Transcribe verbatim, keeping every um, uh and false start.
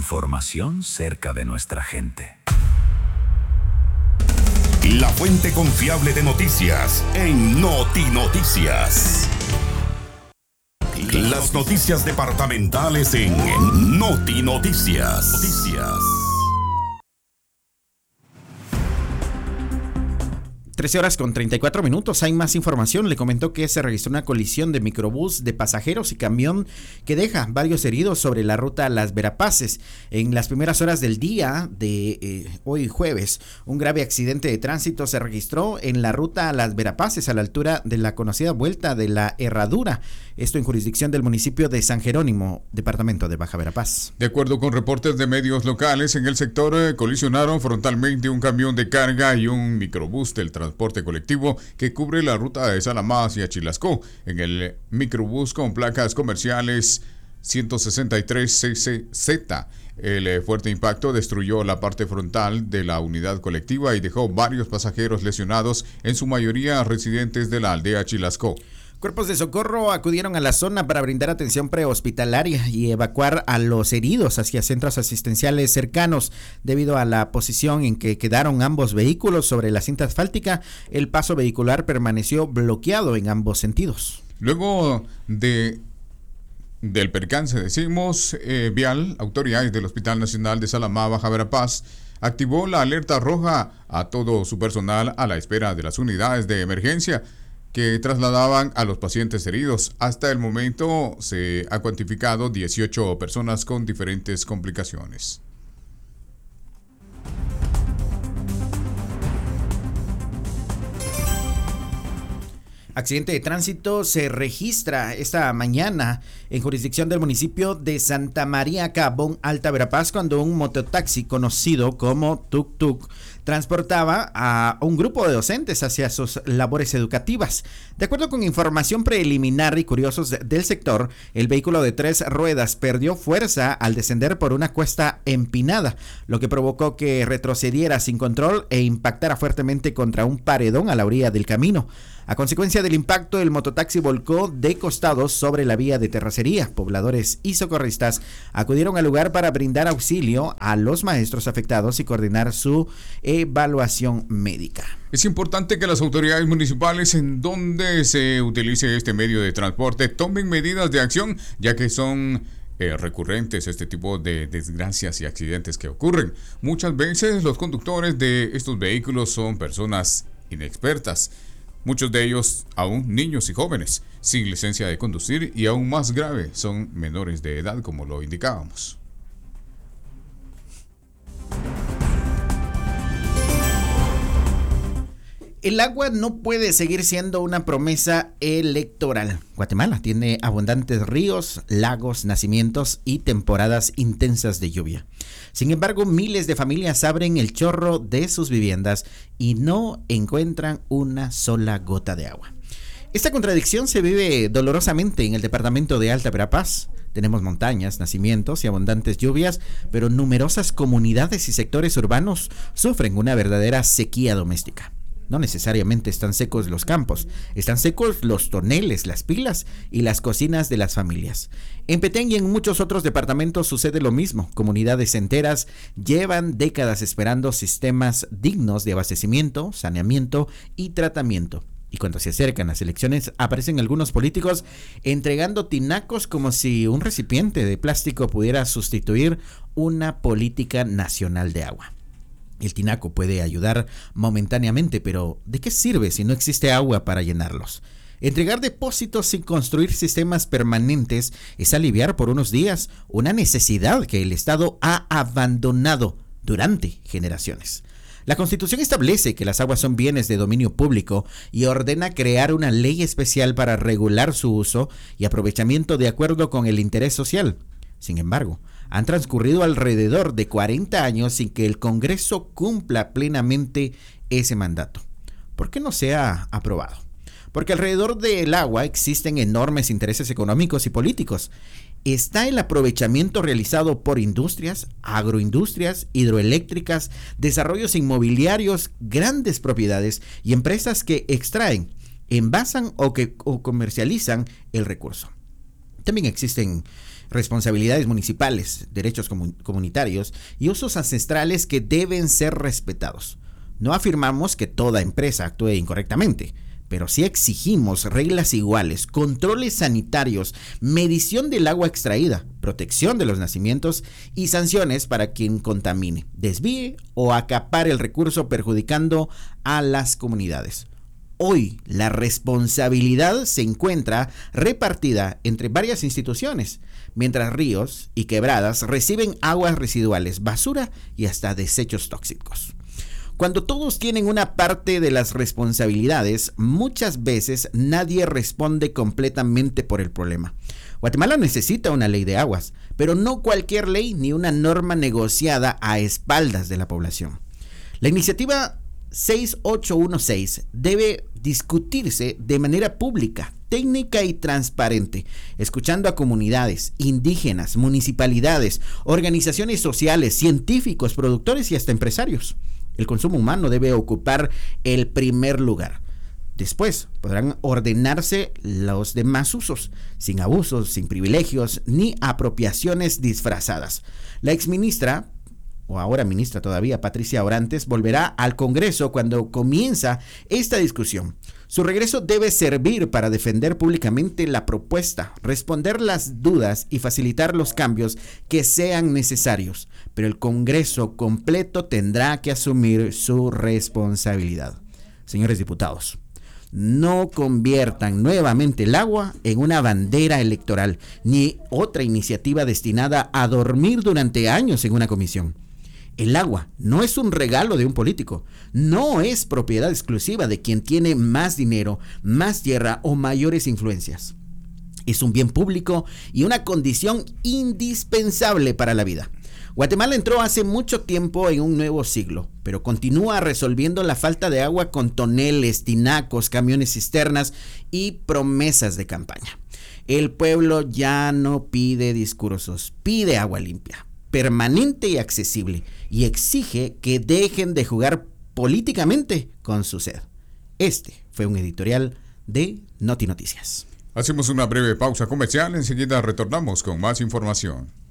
Información cerca de nuestra gente. La fuente confiable de noticias en Noti Noticias. Las noticias departamentales en Noti Noticias. Noticias. trece horas con treinta y cuatro minutos. Hay más información. Le comentó que se registró una colisión de microbús de pasajeros y camión que deja varios heridos sobre la ruta Las Verapaces. En las primeras horas del día de eh, hoy jueves, un grave accidente de tránsito se registró en la ruta Las Verapaces a la altura de la conocida Vuelta de la Herradura. Esto en jurisdicción del municipio de San Jerónimo, departamento de Baja Verapaz. De acuerdo con reportes de medios locales, en el sector eh, colisionaron frontalmente un camión de carga y un microbús del transporte colectivo que cubre la ruta de Salamá hacia Chilascó. En el microbús con placas comerciales ciento sesenta y tres C C Z, el eh, fuerte impacto destruyó la parte frontal de la unidad colectiva y dejó varios pasajeros lesionados, en su mayoría residentes de la aldea Chilascó. Cuerpos de socorro acudieron a la zona para brindar atención prehospitalaria y evacuar a los heridos hacia centros asistenciales cercanos. Debido a la posición en que quedaron ambos vehículos sobre la cinta asfáltica, el paso vehicular permaneció bloqueado en ambos sentidos. Luego de del percance, decimos, eh, vial, autoridades del Hospital Nacional de Salamá, Baja Verapaz, activó la alerta roja a todo su personal a la espera de las unidades de emergencia que trasladaban a los pacientes heridos. Hasta el momento se ha cuantificado dieciocho personas con diferentes complicaciones. Accidente de tránsito se registra esta mañana en jurisdicción del municipio de Santa María Cabón, Alta Verapaz, cuando un mototaxi conocido como Tuk Tuk transportaba a un grupo de docentes hacia sus labores educativas. De acuerdo con información preliminar y curiosos del sector, el vehículo de tres ruedas perdió fuerza al descender por una cuesta empinada, lo que provocó que retrocediera sin control e impactara fuertemente contra un paredón a la orilla del camino. A consecuencia del impacto, el mototaxi volcó de costados sobre la vía de terracería. Pobladores y socorristas acudieron al lugar para brindar auxilio a los maestros afectados y coordinar su evaluación médica. Es importante que las autoridades municipales en donde se utilice este medio de transporte tomen medidas de acción, ya que son eh, recurrentes este tipo de desgracias y accidentes que ocurren. Muchas veces los conductores de estos vehículos son personas inexpertas. Muchos de ellos aún niños y jóvenes, sin licencia de conducir, y aún más grave, son menores de edad, como lo indicábamos. El agua no puede seguir siendo una promesa electoral. Guatemala tiene abundantes ríos, lagos, nacimientos y temporadas intensas de lluvia. Sin embargo, miles de familias abren el chorro de sus viviendas y no encuentran una sola gota de agua. Esta contradicción se vive dolorosamente en el departamento de Alta Verapaz. Tenemos montañas, nacimientos y abundantes lluvias, pero numerosas comunidades y sectores urbanos sufren una verdadera sequía doméstica. No necesariamente están secos los campos, están secos los toneles, las pilas y las cocinas de las familias. En Petén y en muchos otros departamentos sucede lo mismo. Comunidades enteras llevan décadas esperando sistemas dignos de abastecimiento, saneamiento y tratamiento. Y cuando se acercan las elecciones, aparecen algunos políticos entregando tinacos como si un recipiente de plástico pudiera sustituir una política nacional de agua. El tinaco puede ayudar momentáneamente, pero ¿de qué sirve si no existe agua para llenarlos? Entregar depósitos sin construir sistemas permanentes es aliviar por unos días una necesidad que el Estado ha abandonado durante generaciones. La Constitución establece que las aguas son bienes de dominio público y ordena crear una ley especial para regular su uso y aprovechamiento de acuerdo con el interés social. Sin embargo, han transcurrido alrededor de cuarenta años sin que el Congreso cumpla plenamente ese mandato. ¿Por qué no se ha aprobado? Porque alrededor del agua existen enormes intereses económicos y políticos. Está el aprovechamiento realizado por industrias, agroindustrias, hidroeléctricas, desarrollos inmobiliarios, grandes propiedades y empresas que extraen, envasan o que o comercializan el recurso. También existen responsabilidades municipales, derechos comun- comunitarios y usos ancestrales que deben ser respetados. No afirmamos que toda empresa actúe incorrectamente, pero sí exigimos reglas iguales, controles sanitarios, medición del agua extraída, protección de los nacimientos y sanciones para quien contamine, desvíe o acapare el recurso perjudicando a las comunidades. Hoy la responsabilidad se encuentra repartida entre varias instituciones, mientras ríos y quebradas reciben aguas residuales, basura y hasta desechos tóxicos. Cuando todos tienen una parte de las responsabilidades, muchas veces nadie responde completamente por el problema. Guatemala necesita una ley de aguas, pero no cualquier ley ni una norma negociada a espaldas de la población. La iniciativa seis ocho uno seis debe discutirse de manera pública, técnica y transparente, escuchando a comunidades, indígenas, municipalidades, organizaciones sociales, científicos, productores y hasta empresarios. El consumo humano debe ocupar el primer lugar. Después podrán ordenarse los demás usos, sin abusos, sin privilegios ni apropiaciones disfrazadas. La exministra, o ahora ministra todavía, Patricia Orantes, volverá al Congreso cuando comienza esta discusión. Su regreso debe servir para defender públicamente la propuesta, responder las dudas y facilitar los cambios que sean necesarios, pero el Congreso completo tendrá que asumir su responsabilidad. Señores diputados, no conviertan nuevamente el agua en una bandera electoral, ni otra iniciativa destinada a dormir durante años en una comisión. El agua no es un regalo de un político, no es propiedad exclusiva de quien tiene más dinero, más tierra o mayores influencias. Es un bien público y una condición indispensable para la vida. Guatemala entró hace mucho tiempo en un nuevo siglo, pero continúa resolviendo la falta de agua con toneles, tinacos, camiones cisternas y promesas de campaña. El pueblo ya no pide discursos, pide agua limpia, permanente y accesible, y exige que dejen de jugar políticamente con su sed. Este fue un editorial de Noti Noticias. Hacemos una breve pausa comercial, enseguida retornamos con más información.